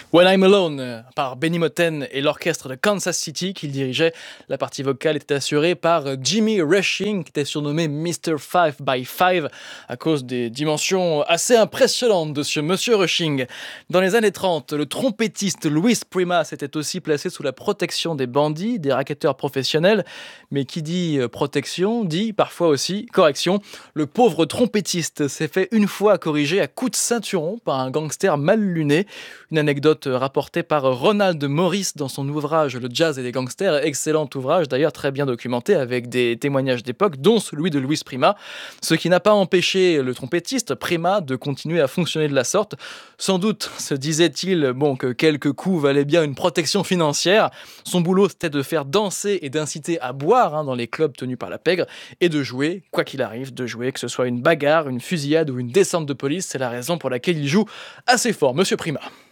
When I'm Alone par Benny Moten et l'orchestre de Kansas City qu'il dirigeait. La partie vocale était assurée par Jimmy Rushing, qui était surnommé Mr. 5 by 5 à cause des dimensions assez impressionnantes de ce monsieur Rushing. Dans les années 30, le trompettiste Louis Prima s'était aussi placé sous la protection des bandits, des racketteurs professionnels. Mais qui dit protection dit parfois aussi correction. Le pauvre trompettiste s'est fait une fois corriger à coups de ceinturon par un gangster mal luné. Une anecdote rapportée par Ronald Morris dans son ouvrage Le jazz et les gangsters, excellent ouvrage d'ailleurs très bien documenté avec des témoignages d'époque dont celui de Louis Prima, ce qui n'a pas empêché le trompettiste Prima de continuer à fonctionner de la sorte. Sans doute se disait-il que quelques coups valaient bien une protection financière. Son boulot c'était de faire danser et d'inciter à boire dans les clubs tenus par la pègre et de jouer, quoi qu'il arrive, de jouer, que ce soit une bagarre, une fusillade ou une descente de police, c'est la raison pour laquelle il joue assez fort, Monsieur Prima.